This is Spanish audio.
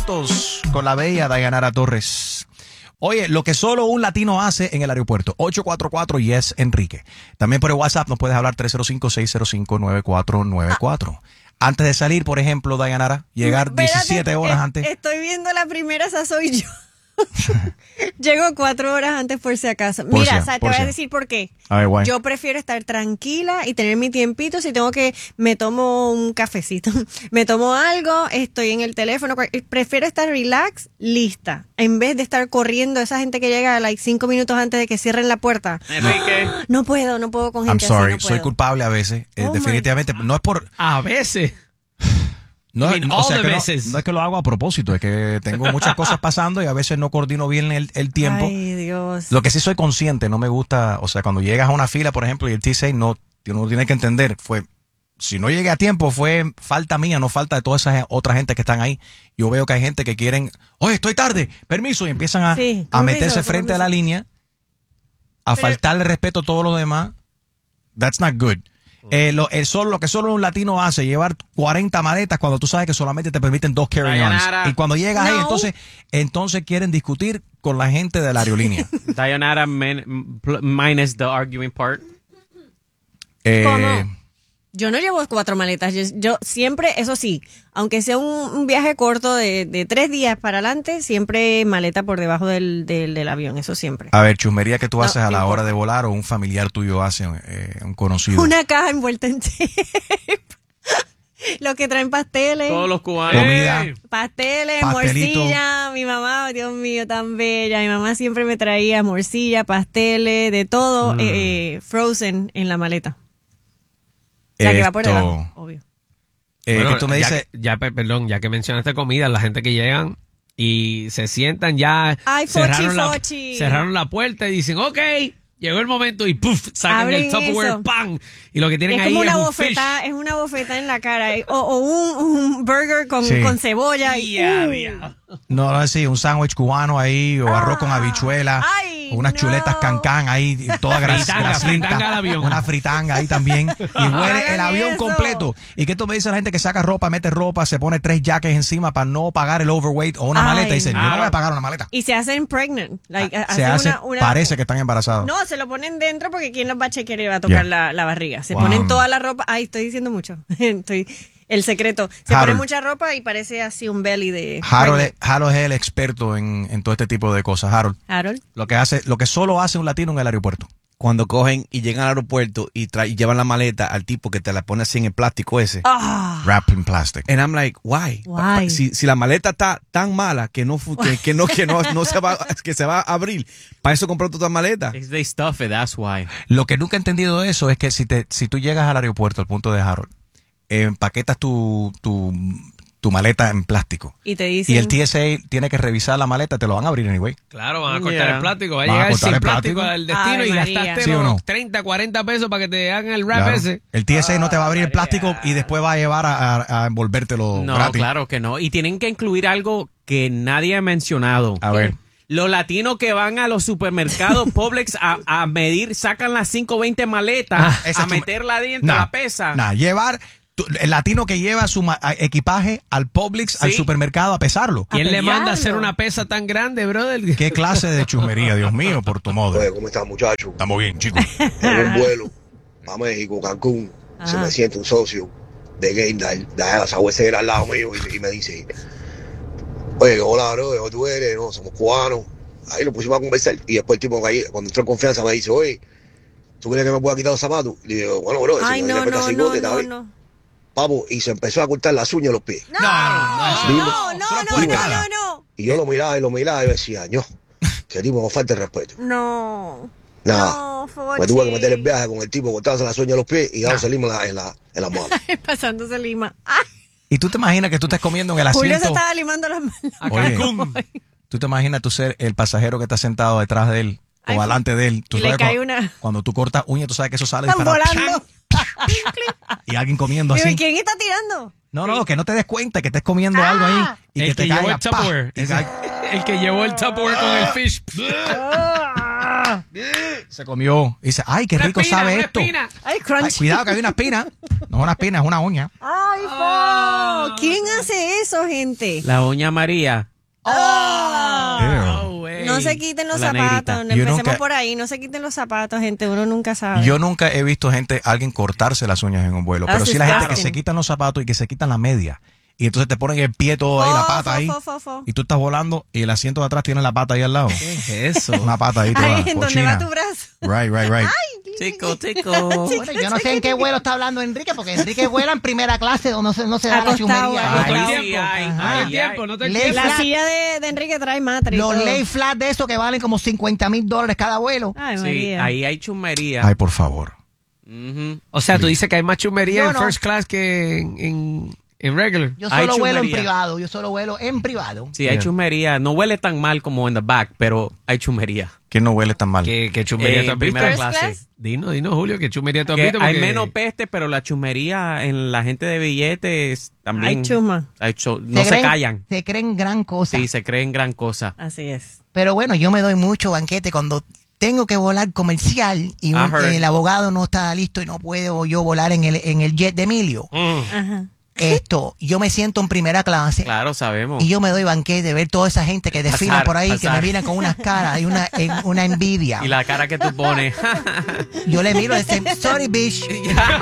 minutos con la bella Dayanara Torres. Oye, lo que solo un latino hace en el aeropuerto. 844-YES Enrique. También por el WhatsApp nos puedes hablar 305-605-9494. Antes de salir, por ejemplo, Dayanara, llegar 17 horas antes. Estoy viendo la primera, esa soy yo. Llego 4 horas antes por si acaso. Te voy a decir por qué. A ver, guay. Yo prefiero estar tranquila y tener mi tiempito. Si tengo que, me tomo un cafecito, me tomo algo, estoy en el teléfono. Prefiero estar relax, lista, en vez de estar corriendo. Esa gente que llega 5 minutos antes de que cierren la puerta. Enrique. No puedo con gente I'm sorry, así. No soy puedo. culpable a veces. Definitivamente, no es por... A veces. No, I mean, o sea, all the que veces. no es que lo hago a propósito, es que tengo muchas cosas pasando y a veces no coordino bien el tiempo. Ay, Dios. Lo que sí soy consciente, no me gusta, o sea, cuando llegas a una fila, por ejemplo, y el TSA uno tiene que entender, si no llegué a tiempo, fue falta mía, no falta de toda esa otra gente que están ahí. Yo veo que hay gente que quieren, oye, estoy tarde, permiso, y empiezan a meterse frente a la línea, a faltarle respeto a todos los demás. That's not good. Lo que solo un latino hace, llevar 40 maletas cuando tú sabes que solamente te permiten 2 carry-ons. Y cuando llegas ahí, entonces quieren discutir con la gente de la aerolínea. Dayanara minus the arguing part. ¿Cómo? Yo no llevo 4 maletas. Yo siempre, eso sí, aunque sea un viaje corto de 3 días para adelante, siempre maleta por debajo del avión, eso siempre. A ver, chusmería que tú haces a la hora de volar o un familiar tuyo hace, un conocido. Una caja envuelta en tape. Los que traen pasteles. Todos los cubanos. Comida. Pasteles, Pastelito. morcilla. Mi mamá, Dios mío, tan bella. Mi mamá siempre me traía morcilla, pasteles, de todo, frozen en la maleta. La que va por debajo, obvio. Que tú me dices... Perdón, ya que mencionaste comida, la gente que llegan y se sientan ya... Ay, fochi. Cerraron la puerta y dicen, ok, llegó el momento y ¡puf! Sacan Abren el Tupperware, eso. ¡pam! Y lo que tienen Es ahí como es una un bofetada, fish. es una bofetada en la cara. O un burger con cebolla. No, sí, un sándwich cubano ahí, o arroz con habichuela, o unas chuletas cancán ahí, toda grasita. Fritanga al avión. Una fritanga ahí también. Y huele el avión eso. completo. ¿Y qué tú me dices la gente que saca ropa, mete ropa, se pone 3 jackets encima para no pagar el overweight o una maleta? Y dicen, yo no voy a pagar una maleta. Y se hacen pregnant. Parece que están embarazados. No, se lo ponen dentro porque ¿quién los va a chequear y va a tocar la barriga? Se ponen toda la ropa. Ay, estoy diciendo mucho. El secreto. Se pone mucha ropa y parece así un belly de... Harold es el experto en todo este tipo de cosas. Harold. Lo que solo hace un latino en el aeropuerto. Cuando cogen y llegan al aeropuerto y llevan la maleta al tipo que te la pone así en el plástico ese. Wrapped in plastic. And I'm like, why? Si la maleta está tan mala que no se va a abrir, para eso compró tu maleta. They stuff it, that's why. Lo que nunca he entendido de eso es que si tú llegas al aeropuerto, al punto de Harold, empaquetas tu maleta en plástico. Y te dicen... Y el TSA tiene que revisar la maleta, te lo van a abrir anyway. Claro, van a cortar el plástico. Va a Van a llegar cortar sin el plástico plástico. al destino. Ay, y María. gastaste ¿Sí o no? 30, 40 pesos para que te hagan el wrap Claro. ese. El TSA no te va a abrir el plástico y después va a llevar a envolvértelo No, gratis. claro que no. Y tienen que incluir algo que nadie ha mencionado. A ver. Los latinos que van a los supermercados Publix a medir, sacan las 520 maletas, a meterla dentro, la pesa. Llevar... El latino que lleva su equipaje al Publix, al supermercado a pesarlo. ¿Quién le manda a hacer una pesa tan grande, brother? ¿Qué clase de chusmería, Dios mío, por tu modo? Oye, ¿cómo están, muchachos? Estamos bien, chicos. En un vuelo a México, Cancún, se me siente un socio de Gaindal, de la sabuesera al lado mío y me dice, oye, hola, bro, ¿de dónde tú eres? No, somos cubanos. Ahí nos pusimos a conversar y después el tipo cuando entró en confianza me dice, oye, ¿tú crees que me pueda quitar los zapatos? Y le digo, bueno, bro, Ay, si no. Papo, y se empezó a cortar las uñas de los pies. No. Y yo lo miraba y decía, no, que tipo me falta el respeto. No. Nada. Me tuve que meter el viaje con el tipo cortándose las uñas de los pies y dándose lima en la mano. Pasándose lima. Ay. ¿Y tú te imaginas que tú estés comiendo en el asiento? Julio se estaba limando las manos. ¿Tú te imaginas tú ser el pasajero que está sentado detrás de él o delante de él? ¿Tú sabes cuando tú cortas uñas, tú sabes que eso sale Están volando. Y alguien comiendo así. ¿Quién está tirando? No, que no te des cuenta que estés comiendo algo ahí y que te caiga. El que llevó el Tupperware con el fish. espina. Se comió. Y dice, ay, qué rico sabe esto. Ay, crunch. Ay, cuidado que hay una espina. No es una espina, es una uña. Ay, ¿quién hace eso, gente? La uña María. No se quiten los La zapatos. negrita. Empecemos por ahí. No se quiten los zapatos, gente. Uno nunca sabe. Yo nunca he visto alguien cortarse las uñas en un vuelo. Pero sí la gente que se quitan los zapatos y que se quitan la media. Y entonces te ponen el pie todo ahí, la pata ahí. Y tú estás volando y el asiento de atrás tiene la pata ahí al lado. ¿Qué es eso? Una pata ahí toda Ay, ¿en dónde va tu brazo? Right. Ay, Chico. Bueno, yo no sé en qué vuelo está hablando Enrique, porque Enrique vuela en primera clase donde no se da la Acostado, chumería. La silla de Enrique trae matre. Los lay flat de esos que valen como $50,000 cada vuelo. Ay, Sí, María. ahí hay chumería. Ay, por favor. O sea, tú dices que hay más chumería Yo en no. first class que en regular. Yo Hay solo vuelo en chumería. privado. Yo solo vuelo en privado. Sí, hay chumería. No huele tan mal como en the back, pero hay chumería. Que no huele tan mal. ¿Qué chumería tú has visto? primera First clase. class? Dinos, Julio, ¿qué chumería tú has Que visto? hay Porque- menos peste, pero la chumería en la gente de billetes también. Hay chuma. No se callan. Se creen gran cosa. Sí, se creen gran cosa. Así es. Pero bueno, yo me doy mucho banquete cuando tengo que volar comercial y heard. el abogado no está listo y no puedo yo volar en el jet de Emilio. Ajá. Yo me siento en primera clase. Claro, sabemos. Y yo me doy banquete de ver toda esa gente que desfila Pasar, por ahí, que pasar. me miran con unas caras y una envidia. Y la cara que tú pones. Yo le miro y digo, sorry, bitch.